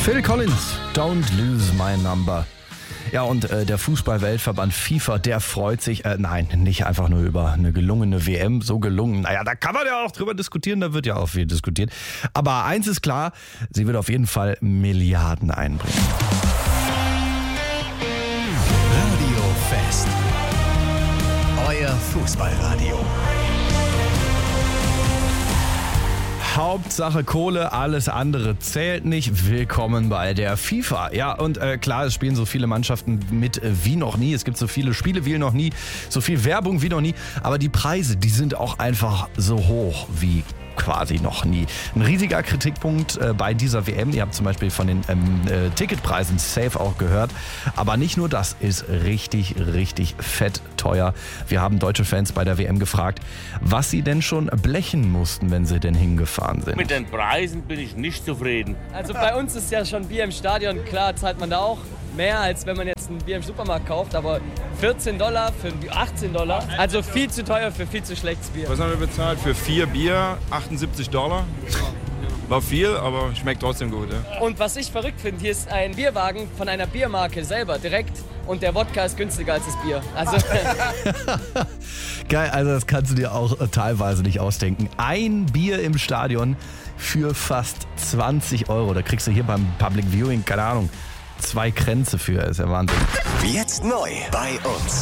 Phil Collins, Don't Lose My Number. Ja, und der Fußball-Weltverband FIFA, der freut sich, nein, nicht einfach nur über eine gelungene WM, so gelungen. Naja, da kann man ja auch drüber diskutieren, da wird ja auch viel diskutiert. Aber eins ist klar, sie wird auf jeden Fall Milliarden einbringen. Radio Fest. Euer Fußballradio. Hauptsache Kohle, alles andere zählt nicht. Willkommen bei der FIFA. Ja, und klar, es spielen so viele Mannschaften mit wie noch nie. Es gibt so viele Spiele wie noch nie, so viel Werbung wie noch nie. Aber die Preise, die sind auch einfach so hoch wie quasi noch nie. Ein riesiger Kritikpunkt bei dieser WM. Ihr habt zum Beispiel von den Ticketpreisen safe auch gehört. Aber nicht nur das ist richtig, richtig fett teuer. Wir haben deutsche Fans bei der WM gefragt, was sie denn schon blechen mussten, wenn sie denn hingefahren sind. Mit den Preisen bin ich nicht zufrieden. Also bei uns ist ja schon Bier im Stadion, klar zahlt man da auch mehr, als wenn man jetzt ein Bier im Supermarkt kauft, aber $14 für $18, also viel zu teuer für viel zu schlechtes Bier. Was haben wir bezahlt? Für 4 Bier $78. War viel, aber schmeckt trotzdem gut. Ja. Und was ich verrückt finde, hier ist ein Bierwagen von einer Biermarke selber direkt und der Wodka ist günstiger als das Bier. Also Geil, also das kannst du dir auch teilweise nicht ausdenken. Ein Bier im Stadion für fast 20 Euro. Da kriegst du hier beim Public Viewing, keine Ahnung, 2 Kränze für. Ist ja Wahnsinn. Jetzt neu bei uns.